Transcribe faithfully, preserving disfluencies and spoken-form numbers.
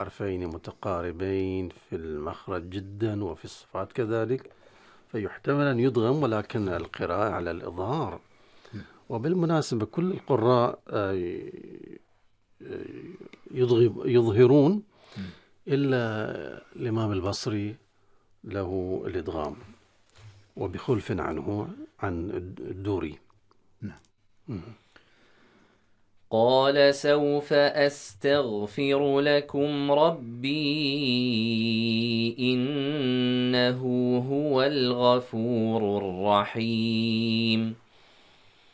حرفين متقاربين في المخرج جدا وفي الصفات كذلك، فيحتمل أن يدغم، ولكن القراءة على الإظهار. وبالمناسبة كل القراء يظهرون إلا الإمام البصري له الإدغام، وبخلف عنه عن الدوري. نعم. قال سوف أستغفر لكم ربي إنه هو الغفور الرحيم.